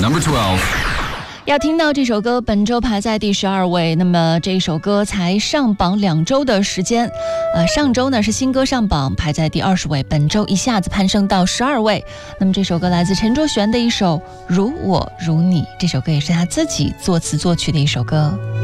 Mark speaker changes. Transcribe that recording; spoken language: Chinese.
Speaker 1: Number 12.
Speaker 2: 要听到这首歌，本周排在第12位。那么这首歌才上榜2周的时间，上周呢是新歌上榜，排在第20位，本周一下子攀升到12位。那么这首歌来自陈卓璇的一首《如我如你》，这首歌也是他自己作词作曲的一首歌。